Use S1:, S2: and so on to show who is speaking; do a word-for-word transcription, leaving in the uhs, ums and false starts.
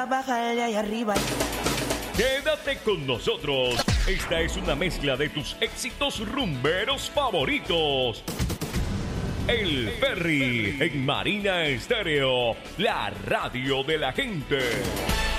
S1: pa' bajarle ahí arriba.
S2: Quédate con nosotros. Esta es una mezcla de tus éxitos rumberos favoritos. El Ferry en Marina Estéreo, la radio de la gente.